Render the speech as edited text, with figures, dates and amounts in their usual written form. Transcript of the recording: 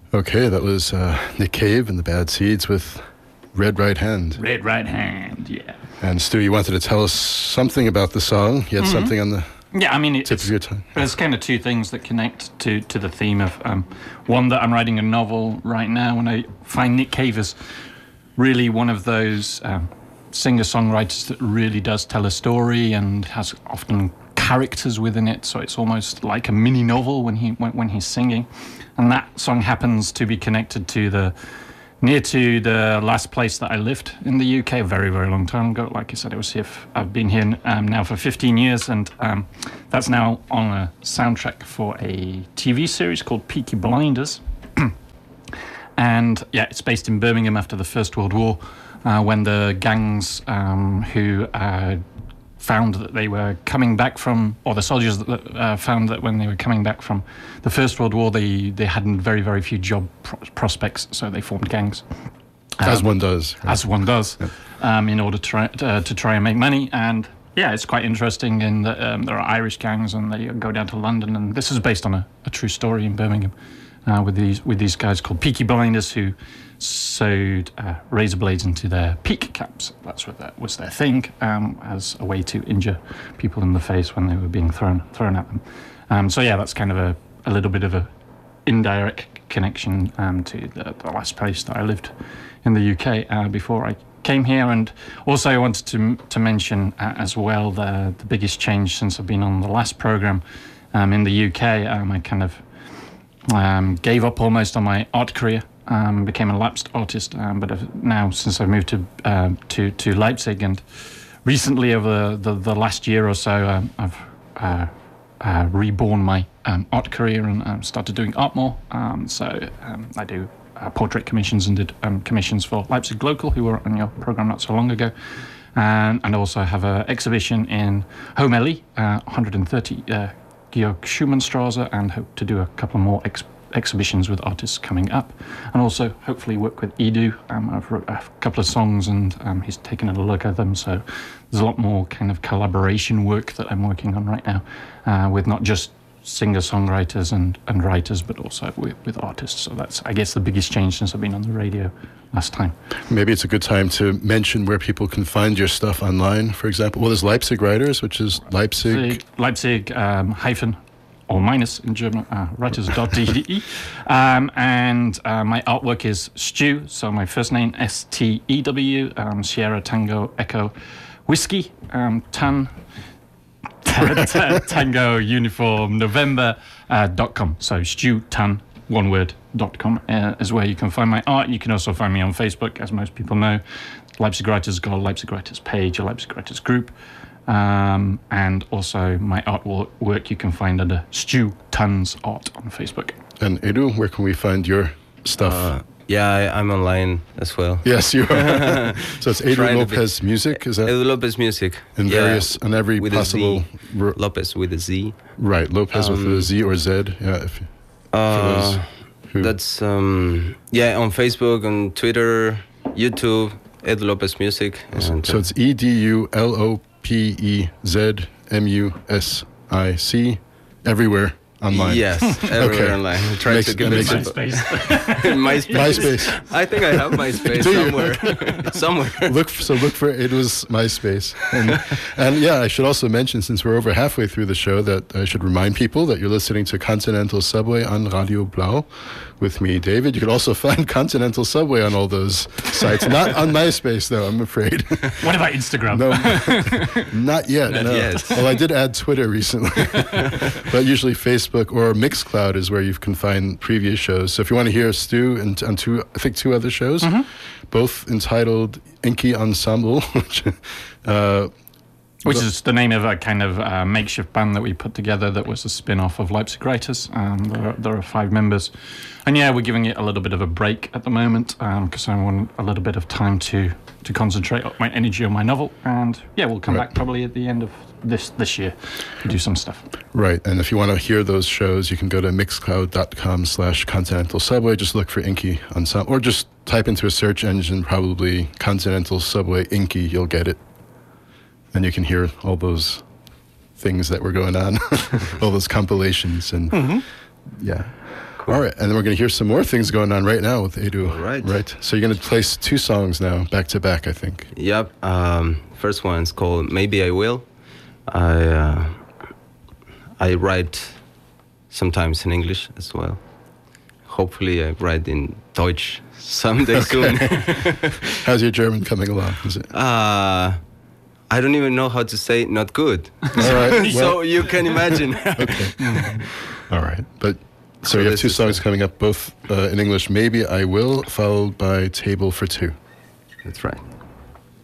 Okay, that was Nick Cave and the Bad Seeds with Red Right Hand. Red Right Hand, yeah. And Stu, you wanted to tell us something about the song. You had something on the tip of your tongue. There's kind of two things that connect to the theme of one, that I'm writing a novel right now, and I find Nick Cave is really one of those singer-songwriters that really does tell a story and has often characters within it, so it's almost like a mini novel when he's singing. And that song happens to be connected to near to the last place that I lived in the UK a very, very long time ago. Like I said, I've been here now for 15 years, and that's now on a soundtrack for a TV series called Peaky Blinders. And yeah, it's based in Birmingham after the First World War, when the gangs who found that they were coming back from, or the soldiers that found that when they were coming back from the First World War, they had very, very few job prospects, so they formed gangs. As one does. Right? As one does, yeah. In order to try and make money. And yeah, it's quite interesting in that there are Irish gangs, and they go down to London, and this is based on a true story in Birmingham, with these guys called Peaky Blinders who sewed razor blades into their peak caps. That's what that was their thing, as a way to injure people in the face when they were being thrown at them. So yeah, that's kind of a little bit of a indirect connection to the last place that I lived in the UK before I came here. And also I wanted to mention as well the biggest change since I've been on the last programme in the UK. I kind of gave up almost on my art career. Became a lapsed artist, but now since I've moved to Leipzig, and recently over the last year or so, I've reborn my art career and started doing art more. So I do portrait commissions and did commissions for Leipzig Local, who were on your program not so long ago, and also have an exhibition in Home-Elli, 130 Georg Schumannstraße, and hope to do a couple more exhibitions with artists coming up, and also hopefully work with Edu. I've wrote a couple of songs, and he's taken a look at them, so there's a lot more kind of collaboration work that I'm working on right now, with not just singer-songwriters and writers, but also with artists. So that's, I guess, the biggest change since I've been on the radio last time. Maybe it's a good time to mention where people can find your stuff online, for example. Well, there's Leipzig Writers, which is Leipzig hyphen or minus in German, writers.de. And my artwork is Stew, so my first name, STEW, Sierra Tango Echo Whiskey, Tango Uniform November .com. So StewTan, one word, .com is where you can find my art. You can also find me on Facebook, as most people know. Leipzig Writers got a Leipzig Writers page, a Leipzig Writers group. And also my artwork you can find under Stu Tan's Art on Facebook. And Edu, where can we find your stuff? I'm online as well. Yes, you are. So it's Edu Lopez Music, is that? Edu Lopez Music. In various, on every with possible... Lopez with a Z. Right, Lopez with a Z or Z, yeah. That's, on Facebook, on Twitter, YouTube, Edu Lopez Music. So it's EDULOPEZMUSIC, everywhere online. Yes, everywhere online. Trying to give it MySpace. MySpace. I think I have MySpace somewhere. Look for it was MySpace. And yeah, I should also mention, since we're over halfway through the show, that I should remind people that you're listening to Continental Subway on Radio Blau with me, David. You can also find Continental Subway on all those sites. Not on MySpace, though, I'm afraid. What about Instagram? No, not yet. Not yet. Well, I did add Twitter recently. But usually Facebook or Mixcloud is where you can find previous shows. So if you want to hear Stu and two other shows, both entitled Inky Ensemble, which is the name of a kind of makeshift band that we put together that was a spin-off of Leipzig Writers. There are 5 members. And yeah, we're giving it a little bit of a break at the moment because I want a little bit of time to concentrate my energy on my novel. And yeah, we'll come back probably at the end of this year to do some stuff. Right, and if you want to hear those shows, you can go to mixcloud.com/Continental Subway. Just look for Inky Ensemble, or just type into a search engine, probably Continental Subway Inky, you'll get it. And you can hear all those things that were going on, all those compilations, and yeah. Cool. All right, and then we're going to hear some more things going on right now with Edu. All right. Right. So you're going to place 2 songs now, back to back, I think. Yep. First one's called Maybe I Will. I write sometimes in English as well. Hopefully I write in Deutsch someday soon. How's your German coming along? Is it? I don't even know how to say not good. All right. So you can imagine. Okay. All right. But so you have this 2 is songs coming up, both in English. Maybe I Will, followed by Table for 2. That's right.